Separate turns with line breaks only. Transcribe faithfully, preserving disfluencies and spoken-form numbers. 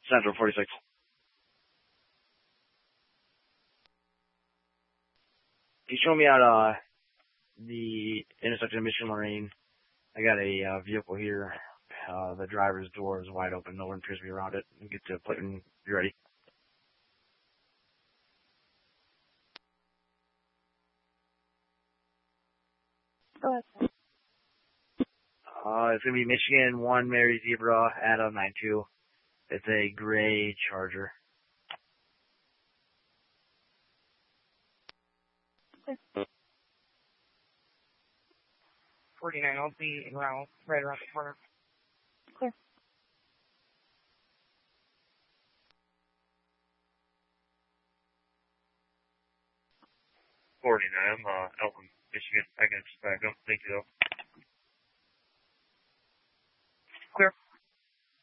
Central forty-six. He's showing me out uh the intersection of Mission Marine. I got a uh, vehicle here. Uh, the driver's door is wide open. No one appears to be around it. Get to plate when you're ready.
Go ahead.
Uh, it's gonna be Michigan one Mary Zebra Adam nine two. It's a gray Charger.
Okay.
forty-nine, I'll be in route right around the corner.
Clear.
forty-nine, I'm uh, Elton, Michigan. I can just back up. Thank you, though.